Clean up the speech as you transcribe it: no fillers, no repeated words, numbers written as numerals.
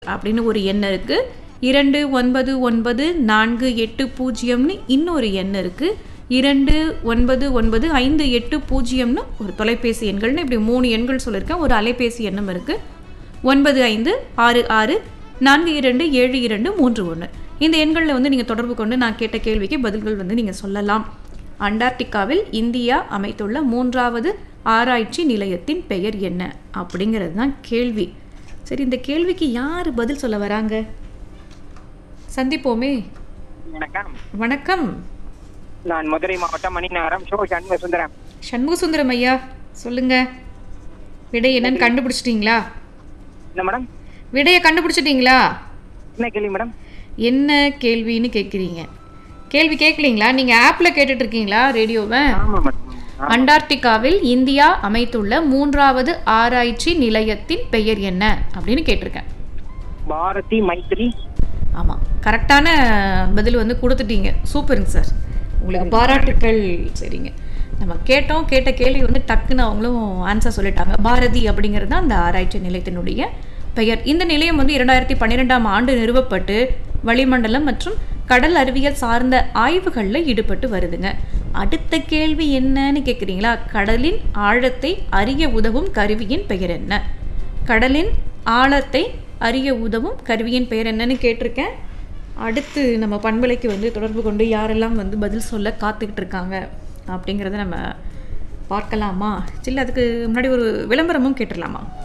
அப்படின்னு ஒரு எண் இருக்கு. 299480ன்னு இன்னொரு எண் இருக்கு. 299580ன்னு ஒரு தொலைபேசி எண்கள்னு இப்படி 3 எண்கள் சொல்லியிருக்கேன். ஒரு அலைபேசி எண்ணும் இருக்கு. 9566427231. இந்த எண்களில் வந்து நீங்கள் தொடர்பு கொண்டு நான் கேட்ட கேள்விக்கு பதில்கள் வந்து நீங்கள் சொல்லலாம். அண்டார்டிகாவில் இந்தியா அமைத்துள்ள 3வது ஆராய்ச்சி நிலையத்தின் பெயர் என்ன அப்படிங்கிறது தான் கேள்வி. சரி, இந்த கேள்விக்கு யார் பதில் சொல்ல வராங்க? சந்திப்போமே. வணக்கம். வணக்கம். நான் மதுரை மாவட்டம் மணிநகரம் சண்முகசுந்தரம். சண்முகசுந்தரம் ஐயா, சொல்லுங்க. விடை என்னன்னு கண்டுபிடிச்சிட்டீங்களா? என்ன மேடம்? விடையை கண்டுபிடிச்சிட்டீங்களா? என்ன கேள்வி மேடம்? என்ன கேள்வின்னு கேட்குறீங்க? கேள்வி கேட்கலீங்களா? நீங்கள் ஆப்பில் கேட்டுட்டு இருக்கீங்களா ரேடியோவை? ஆமாம் மேடம். அண்டார்டிகாவில் இந்தியா அமைத்துள்ள 3வது ஆராய்ச்சி நிலையத்தின் பெயர் என்ன அப்படின்னு கேட்டிருக்கேன். பாரதி மைத்ரி. ஆமாம், கரெக்டான பதில் வந்து கொடுத்துட்டீங்க. சூப்பருங்க சார், உங்களுக்கு பாராட்டுக்கள். சரிங்க, நம்ம கேட்ட கேள்வி வந்து டக்குன்னு அவங்களும் ஆன்சர் சொல்லிட்டாங்க. பாரதி அப்படிங்கிறது தான் அந்த ஆராய்ச்சி நிலையத்தினுடைய பெயர். இந்த நிலையம் வந்து 2012ஆம் ஆண்டு நிறுவப்பட்டு வளிமண்டலம் மற்றும் கடல் அறிவியல் சார்ந்த ஆய்வுகளில் ஈடுபட்டு வருதுங்க. அடுத்த கேள்வி என்னன்னு கேட்குறீங்களா? கடலின் ஆழத்தை அறிய உதவும் கருவியின் பெயர் என்ன? கடலின் ஆழத்தை அறிய உதவும் கருவியின் பெயர் என்னன்னு கேட்டிருக்கேன். அடுத்து நம்ம பண்பலைக்கு வந்து தொடர்பு கொண்டு யாரெல்லாம் வந்து பதில் சொல்ல காத்துக்கிட்டு இருக்காங்க அப்படிங்கிறத நம்ம பார்க்கலாமா? இல்லை, அதுக்கு முன்னாடி ஒரு விளம்பரமும் கேட்டுடலாமா?